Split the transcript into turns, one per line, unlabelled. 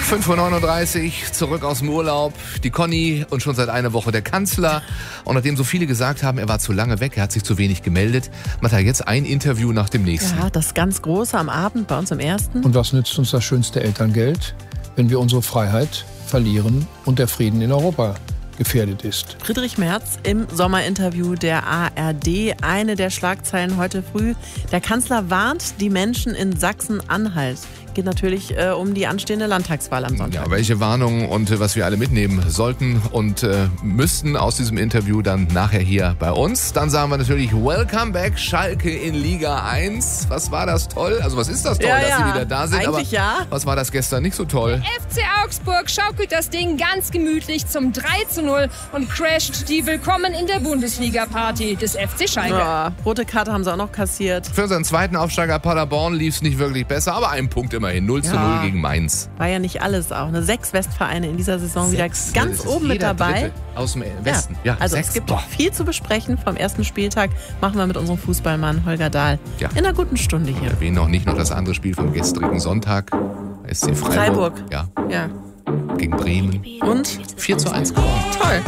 5:39 Uhr, zurück aus dem Urlaub. Die Conny und schon seit einer Woche der Kanzler. Und nachdem so viele gesagt haben, er war zu lange weg, er hat sich zu wenig gemeldet, macht er jetzt ein Interview nach dem nächsten.
Ja, das ganz große am Abend bei uns im Ersten.
Und was nützt uns das schönste Elterngeld, wenn wir unsere Freiheit verlieren und der Frieden in Europa gefährdet ist?
Friedrich Merz im Sommerinterview der ARD. Eine der Schlagzeilen heute früh. Der Kanzler warnt die Menschen in Sachsen-Anhalt. Geht natürlich um die anstehende Landtagswahl am Sonntag.
Ja, welche Warnungen und was wir alle mitnehmen sollten und müssten aus diesem Interview dann nachher hier bei uns. Dann sagen wir natürlich Welcome back, Schalke in Liga 1. Was war das toll? Also was ist das toll, dass sie wieder da sind?
Eigentlich
aber
ja.
Was war das gestern nicht so toll?
FC Augsburg schaukelt das Ding ganz gemütlich zum 3:0 und crasht die Willkommen in der Bundesliga-Party des FC Schalke.
Ja, rote Karte haben sie auch noch kassiert.
Für unseren zweiten Aufsteiger Paderborn lief es nicht wirklich besser, aber ein Punkt immerhin. 0:0 gegen Mainz.
War ja nicht alles auch. 6 Westvereine in dieser Saison wieder ganz oben mit dabei.
Dritte aus dem Westen. Ja,
also
6.
es gibt viel zu besprechen vom ersten Spieltag. Machen wir mit unserem Fußballmann Holger Dahl in einer guten Stunde hier.
Wir erwähnen noch nicht noch das andere Spiel vom gestrigen Sonntag. SC Freiburg.
Ja.
Gegen Bremen.
Und
4:1 gewonnen.
Toll.